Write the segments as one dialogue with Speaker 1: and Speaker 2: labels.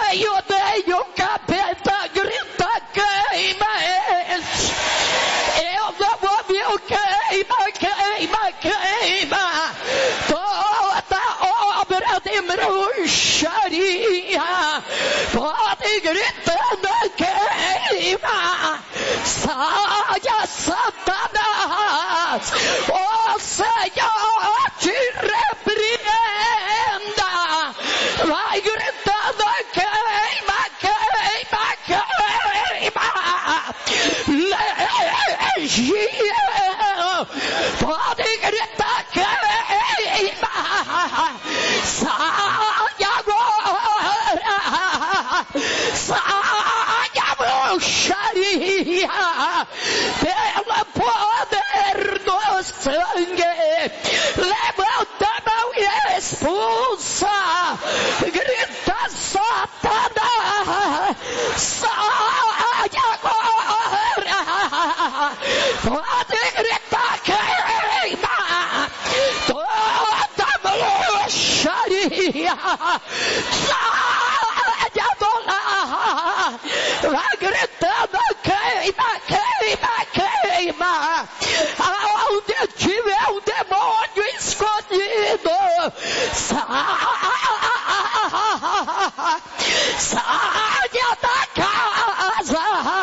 Speaker 1: eu odeio o capeta, grita queima esse. Eu não ouvi o queima, queima, queima. Toda obra de bruxaria pode gritando queima. Saia, Satanás, o Senhor te repreenda. Vai gritando queima, queima, queima. Legião pode gritar queima. Saia agora, saia bruxaria, pelo poder do sangue. Levanta a mão e expulsa. Grita Satanás, saia agora. Pode gritar queima. Toda bruxaria, saia do lar. Vai gritando queima, queima, queima. Aonde tiver um demônio escondido, saia da casa,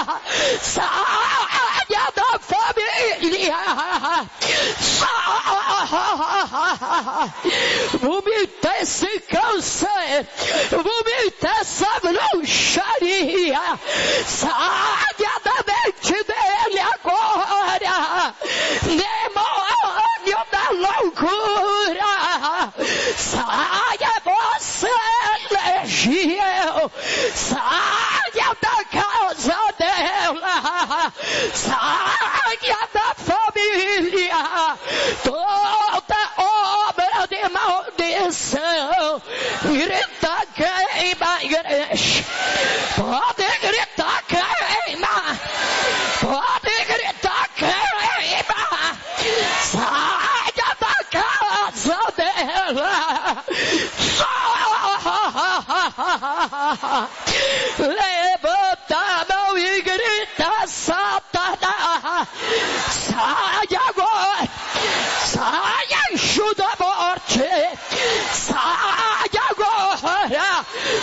Speaker 1: saia da família. Vomita esse câncer, vomita essa bruxaria. Saia da mente dele agora, demônio da loucura. Saia você, legião, saia da casa dela, saia da família. Toda obra de maldição, grita queima, igreja. Pode gritar queima, pode gritar queima. Saia da casa dela. Levanta a mão e grita Satanás, saia agora, saia, anjo da morte, saia agora,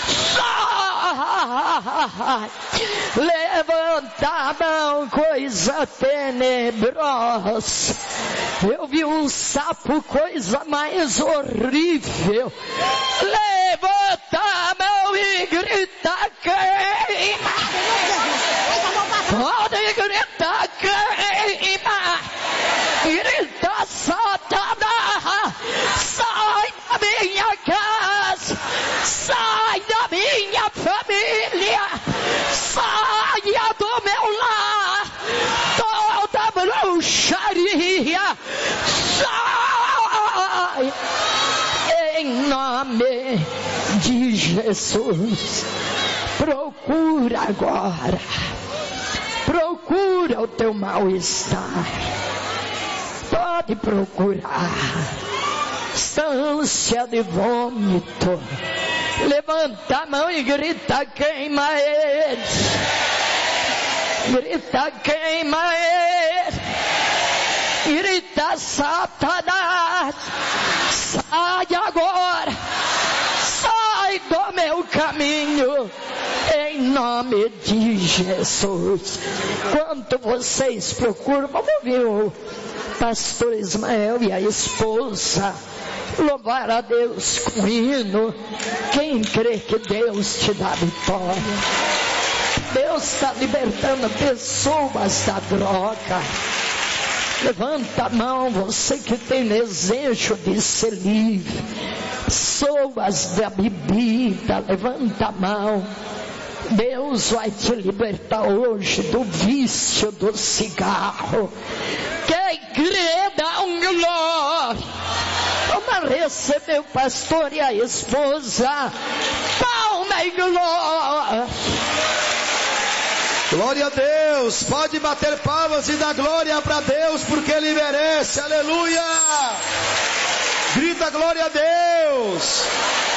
Speaker 1: sai. Levanta a mão, coisa tenebrosa. Eu vi um sapo, coisa mais horrível. Levanta a mão e grita queima. Pode gritar queima. Grita Satanás, sai da minha casa, sai da minha família, saia do meu lar. Toda bruxaria, sai em nome de Jesus. Procura agora, procura o teu mal-estar. Pode procurar. Ânsia de vômito. Levanta a mão e grita queima ele. Grita queima ele. Grita Satanás, sai agora, sai do meu caminho, em nome de Jesus. Quanto vocês procuram, vamos ouvir o pastor Ismael e a esposa louvar a Deus com hino. Quem crê que Deus te dá vitória? Deus está libertando pessoas da droga. Levanta a mão, você que tem desejo de ser livre. Pessoas da bebida, levanta a mão. Deus vai te libertar hoje do vício do cigarro. Quem crê, dá um glória. Vamos receber o pastor e a esposa. Palma e glória.
Speaker 2: Glória a Deus. Pode bater palmas e dar glória para Deus, porque Ele merece. Aleluia. Grita glória a Deus.